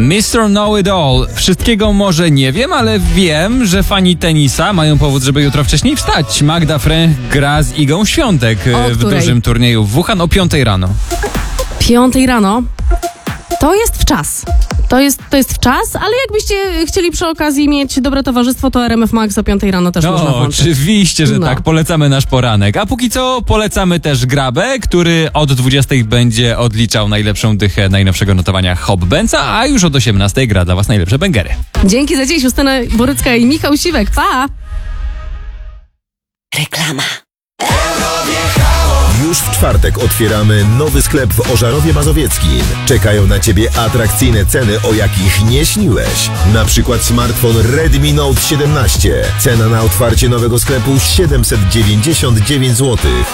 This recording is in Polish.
Mr. Know It All. Wszystkiego może nie wiem, ale wiem, że fani tenisa mają powód, żeby jutro wcześniej wstać. Magda Fręch gra z Igą Świątek w dużym turnieju w Wuhan o 5 rano. 5 rano? To jest w czas. To jest w czas, ale jakbyście chcieli przy okazji mieć dobre towarzystwo, to RMF Max o 5 rano też można włączyć. Oczywiście, że tak. Polecamy nasz poranek. A póki co polecamy też Grabę, który od 20 będzie odliczał najlepszą dychę najnowszego notowania Hop Benza, a już od 18 gra dla was najlepsze bęgery. Dzięki za dziś, Justyna Borycka i Michał Siwek. Pa! Reklama. Już w czwartek otwieramy nowy sklep w Ożarowie Mazowieckim. Czekają na Ciebie atrakcyjne ceny, o jakich nie śniłeś. Na przykład smartfon Redmi Note 17. Cena na otwarcie nowego sklepu 799 zł.